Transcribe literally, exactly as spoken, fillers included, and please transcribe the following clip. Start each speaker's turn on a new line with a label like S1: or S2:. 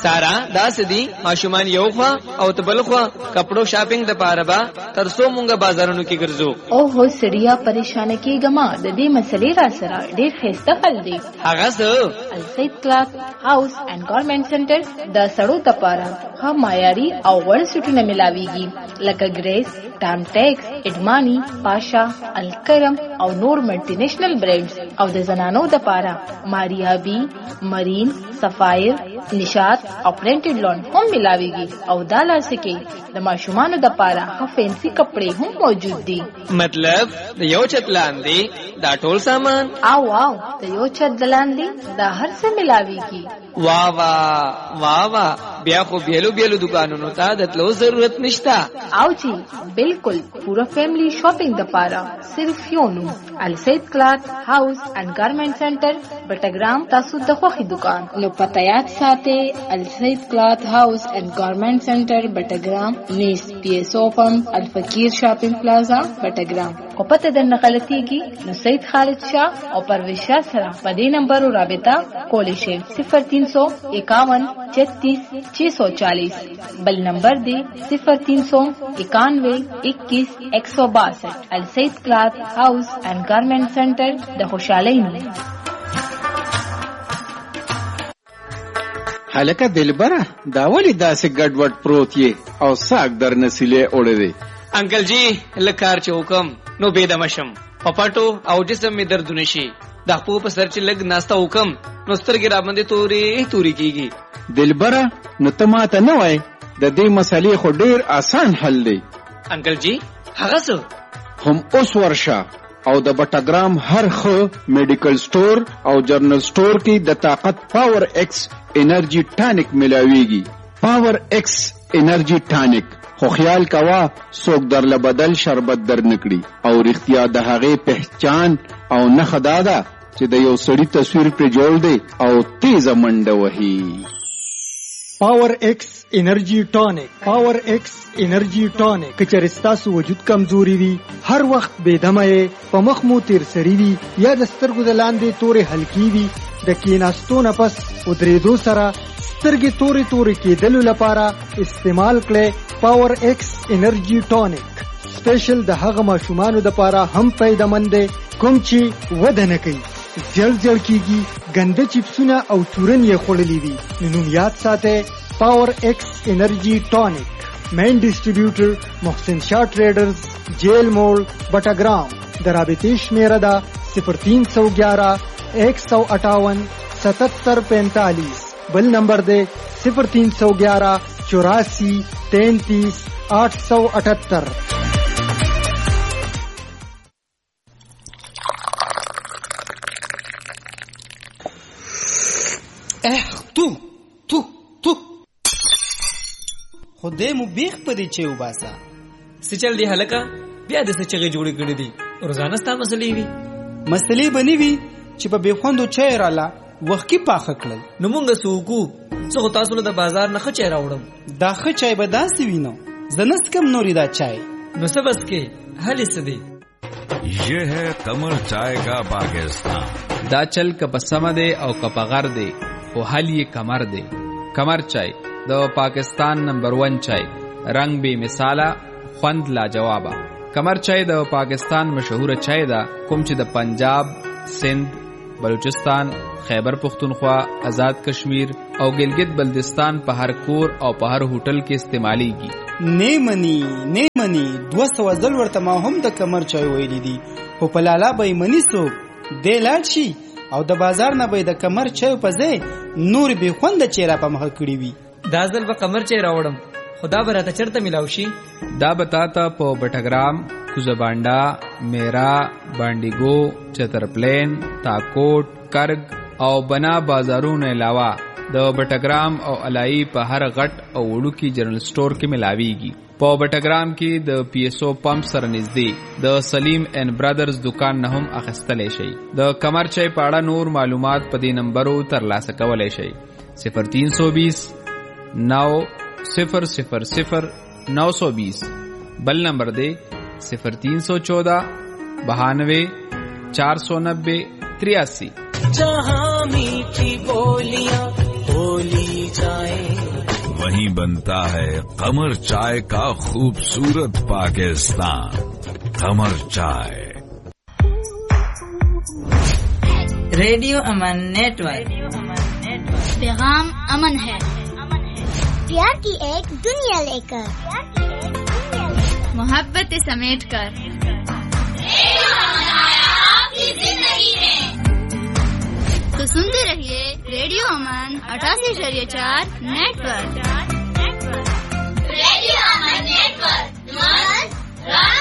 S1: سارا دا سدي ماشومان یو خوا او تبل خوا کپڑو شاپینګ د پاره با ترسو مونږه بازارونو کې ګرځو.
S2: او هو سړیا پریشان کیګما د دې مسلې را سره ډېر خسته حل دی.
S1: هغه څه
S2: السید کلاث هاوس اینڈ گارمنټ سنټر د سړو د پاره ها معیاري او وړ سټونه ملاويږي لکه ګریس، ټام ټیکس، اډمانی، پاشا، الکرم او نور ملټي نېشنل برانډز او د زنانو د پاره ماریا بی، مرین، سفایر، نشاط او پرنټډ لون هم ملاويږي او دا لاسکه د ماشومانو د پاره ها فینسی کپڑے هم موجود دي.
S1: مطلب د یو چت لاندې دا ټول سامان
S2: او واو د یو چت لاندې دا هر څه ملاويږي.
S1: واہ واہ واہ واہ بیا خو بیلو بیلو دکانونو ته د تلو ضرورت نشتا.
S2: او جی بالکل پورا فیملی شاپینګ د پاره صرف یو نو السید کلاث هاوس اینڈ گارمنټ سنټر بټګرام تاسو د خوخي دکان نو پته یاد ساتي السید کلاث هاوس اینڈ گارمنټ سنټر بټګرام نیس پی ایس او پم الفقیر شاپینګ پلازا بټګرام. او پته د نقلتيږي نو سید خالد شاه او پرویز شاه سره په دې نمبر رابطه کولی شئ صفر تین سو اکاون چھتیس چھ سو چالیس. بل نمبر دی صفر تین سو اکانوے اکیس ایک سو باسٹھ. السید کلاث ہاؤس اینڈ گارمنٹ سینٹر د خوشحالی نوم.
S3: حلقه دلبره دا ولی داسې ګډوډ پروت یې او ساک در نسیلې اوړې دی.
S1: انکل جی لکار چې حکم نو بيدمشم پپاټو او جسم می درد نشي دا په په سر چې لګ ناستا حکم نو سترګې را باندې توري توري کیږي.
S3: دلبره نو ته ماته نه وای د دې مسلې خو ډیر آسان حل دی.
S1: انکل جی هغه څه
S3: هم اوس ورشه او د بټګرام هر خو میډیکل سٹور او جرنل سٹور کې د طاقت پاور ایکس انرژي ټانک ملاويږي. پاور ایکس انرژي ټانک خو خیال کوا څوک در لبدل شربت در نکړي او رښتیا د هغه پہچان او نه خدادا چې د یو سړی تصویر پر جوړ دی او تیز منډه وهي.
S4: پاور ایکس انرژي ټانک. پاور ایکس انرژي ټانک کچر ستاسو وجود کمزوري وي، هر وخت بے دمه په مخ مو تیر سری وي یا د سترګو د لاندې تورې هلکی وي، د کیناستو نه پس ودریدو سره سترګې تورې تورې کېدلو لپاره استعمال کړئ پاور ایکس انرژي ټانک. سپیشل د هغه ماشومانو د لپاره هم پیدامند دی کوم چې وده نه کوي، زړ زړ کیږي، ګنده چپسونه او چورن یې خوړلې وي. نوم یاد ساتئ پاور ایکس انرژي ټانک. مین ډسټریبیوټر محسن شاه ټریډرز، جیل موړ، بټګرام. د رابطې شمیره ده صفر تین سو گیارہ ایک سو اٹھاون ستتر پینتالیس. بل نمبر دے صفر تین سو گیارہ چوراسی تینتیس آٹھ سو اٹھتر.
S5: تو تو تو خدای مو بیخ پدې چې وباسا
S1: څه چل دی هلکا بیا د څه چغې جوړې کړې دي روزانه ستا مسلې وي
S5: مسلې بنې وي چې په بېخوندو چای رااله وخت کې پاخه کړل
S1: نو مونږ سوکو څه تاسو له د بازار نه ښه چای راوړم
S5: دا ښه چای به داسې وینو زنس کم نوري دا چای
S1: نو څه بس کې حل څه دی.
S6: یہ ہے قمر چائے کا پاکستان.
S7: دا چل کپ سمدے او کپ غر دے او حل یہ کمر دے. کمر چائے دا پاکستان نمبر ون چائے، رنگ بے مثالا، خوند لا جوابا. کمر چائے دا پاکستان مشہور چائے دا کوم چې د پنجاب، سندھ، بلوچستان، خیبر پختونخوا، آزاد کشمیر او گلگت بلدستان په هر کور او په هر هوټل کې استعمالیږي.
S5: نیمنی نیمنی دو سو ځل ورته ما هم د کمر چای ویلې دي خو په لالا به منی سو دی لاړ شي او د بازار نه به د کمر چای په ځای نور به خوند چیرې په مخ کړی وي.
S1: دا ځل به کمر چای راوړم خدا به راته چرته ملاو شي.
S7: دا بتاتا په بټګرام، کوزبانډا، میرا، بانډیګو، چترپلین، تاکوټ، کرگ او بنا بازارونو علاوه د بټګرام او علای په هر غټ او وړوکی جنرال سٹور کې ملاويږي. په بټګرام کې د پی ایس او پمپ سره نږدې د سلیم اینڈ برادرز دکان نه هم اخیستلی شي. د کمر چای په اړه نور معلومات په دې نمبرو ترلاسه کولی شئ. صفر تین سو بیس نو صفر صفر صفر نو سو بیس. بل نمبر دے صفر تین سو چودہ بہانوے چار سو نبے تریاسی.
S8: جہاں میٹھی بولیاں بولی جائیں
S6: वहीं बनता है कमर चाय का खूबसूरत पाकिस्तान। कमर चाय।
S8: रेडियो अमन नेटवर्क।
S9: पैगाम अमन है, प्यार की एक दुनिया लेकर, मोहब्बत समेट कर, आपकी जिंदगी में। तो सुनते रहिए रेडियो अमन अठासी शरीय चार नेटवर्क। रेडियो अमन नेटवर्क।